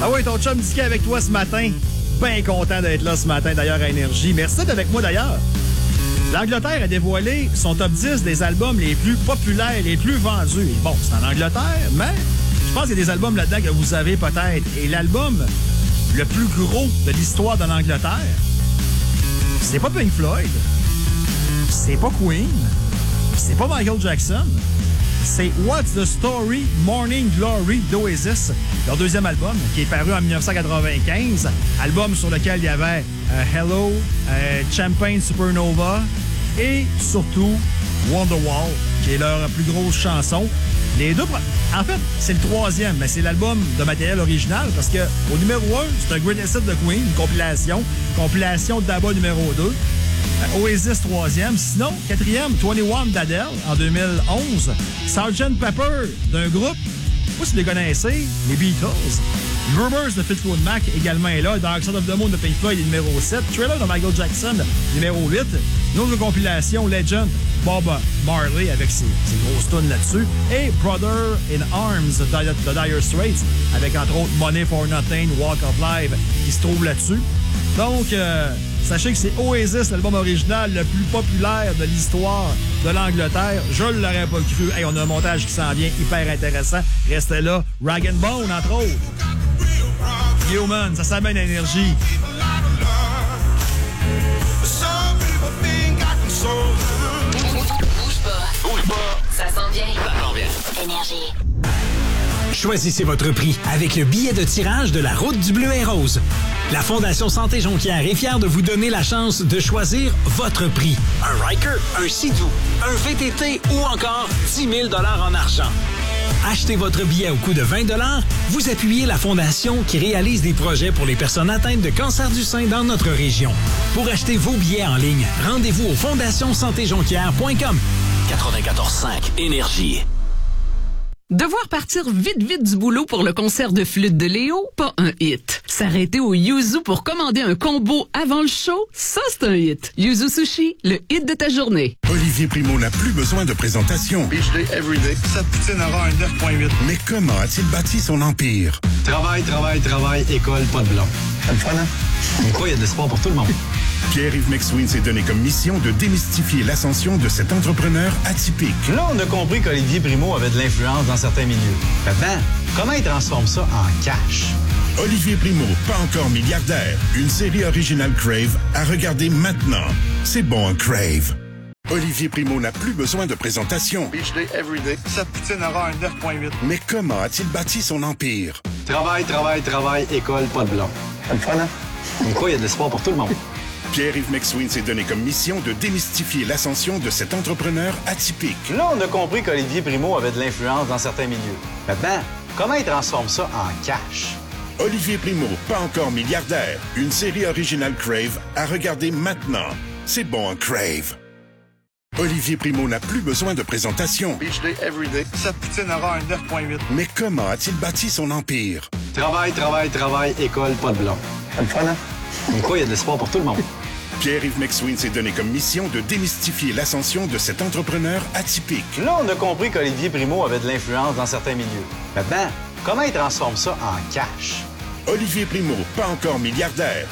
Ah oui, ton chum Dicky avec toi ce matin. Bien content d'être là ce matin, d'ailleurs, à Énergie. Merci d'être avec moi, d'ailleurs. L'Angleterre a dévoilé son top 10 des albums les plus populaires, les plus vendus. Et bon, c'est en Angleterre, mais je pense qu'il y a des albums là-dedans que vous avez peut-être. Et l'album le plus gros de l'histoire de l'Angleterre, c'est pas Pink Floyd, c'est pas Queen, c'est pas Michael Jackson, c'est What's the Story Morning Glory d'Oasis, leur deuxième album, qui est paru en 1995. Album sur lequel il y avait Hello, Champagne Supernova et surtout Wonderwall, qui est leur plus grosse chanson. Les deux, en fait, c'est le troisième, mais c'est l'album de matériel original parce que au numéro 1, c'est un Greatest Hits de Queen, une compilation d'ABBA numéro 2. Oasis, troisième. Sinon, quatrième, 21 d'Adele en 2011. Sgt. Pepper d'un groupe, je sais pas si vous les connaissez, les Beatles. Rumors de Fleetwood Mac également est là. Dark Side of the Moon de Pink Floyd est numéro 7. Thriller de Michael Jackson, numéro 8. Une autre compilation, Legend, Bob Marley avec ses grosses tunes là-dessus. Et Brother in Arms de Dire Straits avec entre autres Money for Nothing, Walk of Life qui se trouve là-dessus. Donc, sachez que c'est Oasis, l'album original le plus populaire de l'histoire de l'Angleterre. Je ne l'aurais pas cru. Hey, on a un montage qui s'en vient hyper intéressant. Restez là. Rag & Bone, entre autres. Human, ça s'amène énergie. Bouge pas. Ça s'en vient. Ça s'en vient. Énergie. Choisissez votre prix avec le billet de tirage de la Route du Bleu et Rose. La Fondation Santé Jonquière est fière de vous donner la chance de choisir votre prix. Un Ryker, un Sea-Doo, un VTT ou encore 10 000 $ en argent. Achetez votre billet au coût de 20 $, vous appuyez la Fondation qui réalise des projets pour les personnes atteintes de cancer du sein dans notre région. Pour acheter vos billets en ligne, rendez-vous au fondationsantéjonquière.com. 94.5 Énergie. Devoir partir vite du boulot pour le concert de flûte de Léo, pas un hit. S'arrêter au Yuzu pour commander un combo avant le show, ça c'est un hit. Yuzu Sushi, le hit de ta journée. Olivier Primo n'a plus besoin de présentation. Beach day, everyday. Sa poutine aura un 9.8. Mais comment a-t-il bâti son empire? Travail, école, pas de blanc. C'est le fun, hein? Mais quoi, il y a de l'espoir pour tout le monde. Pierre-Yves McSween s'est donné comme mission de démystifier l'ascension de cet entrepreneur atypique. Là, on a compris qu'Olivier Primo avait de l'influence dans certains milieux. Maintenant, comment il transforme ça en cash? Olivier Primo, pas encore milliardaire. Une série originale Crave à regarder maintenant. C'est bon, un Crave. Olivier Primo n'a plus besoin de présentation. Beach day, everyday. Sa poutine aura un 9.8. Mais comment a-t-il bâti son empire? Travail, école, pas de blanc. C'est le fun, hein? Mais quoi, il y a de l'espoir pour tout le monde. Pierre-Yves McSween s'est donné comme mission de démystifier l'ascension de cet entrepreneur atypique. Là, on a compris qu'Olivier Primo avait de l'influence dans certains milieux. Maintenant, comment il transforme ça en cash? Olivier Primo, pas encore milliardaire. Une série originale Crave à regarder maintenant. C'est bon, un Crave. Olivier Primo n'a plus besoin de présentation. Beach day, everyday. Sa poutine aura un 9.8. Mais comment a-t-il bâti son empire? Travail, école, pas de blanc. C'est le fun, hein? Mais quoi, il y a de l'espoir pour tout le monde. Pierre-Yves McSween s'est donné comme mission de démystifier l'ascension de cet entrepreneur atypique. Là, on a compris qu'Olivier Primo avait de l'influence dans certains milieux. Maintenant, comment il transforme ça en cash? Olivier Primo, pas encore milliardaire.